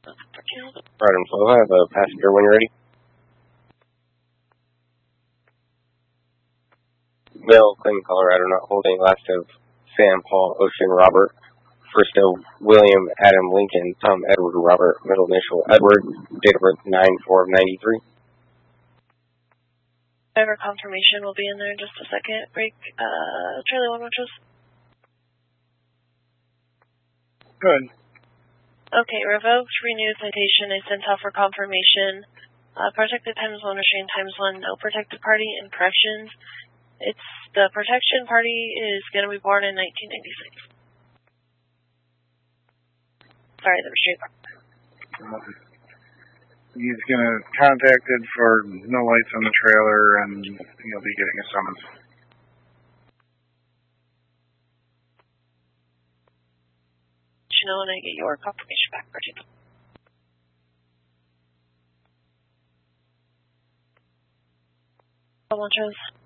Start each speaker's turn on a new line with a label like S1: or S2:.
S1: Right and flow. I have a passenger when you're ready. Male, Clinton, Colorado, not holding. Last of Sam, Paul, Ocean, Robert. First of William, Adam, Lincoln, Tom, Edward, Robert. Middle initial, Edward. Date of birth, 9/4/93.
S2: Driver confirmation will be in there in just a second. Break. Charlie 1 watches.
S3: Good.
S2: Okay, revoked, renewed citation. I sent off for confirmation. Protected times 1, restrained times 1. No protected party in corrections. It's the protection party is going to be born in 1996. Sorry, the restraint party.
S3: He's going to contacted for no lights on the trailer, and he'll be getting a summons.
S2: You know when I get your confirmation back, Bridget. Montrose.